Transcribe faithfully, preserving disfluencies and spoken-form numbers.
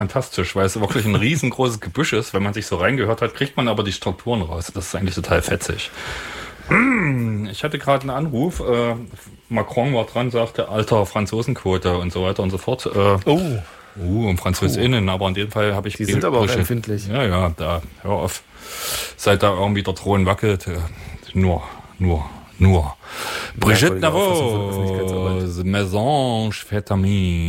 fantastisch, weil es wirklich ein riesengroßes Gebüsch ist. Wenn man sich so reingehört hat, kriegt man aber die Strukturen raus. Das ist eigentlich total fetzig. Ich hatte gerade einen Anruf. Äh, Macron war dran, sagte, alter Franzosenquote und so weiter und so fort. Äh, oh. Uh, und FranzösInnen, aber in dem Fall habe ich... Die sind aber auch empfindlich. Ja, ja, da, hör auf. Seit da irgendwie der Thron wackelt, äh, nur, nur, nur. Brigitte Navot, Mésange Fetamin.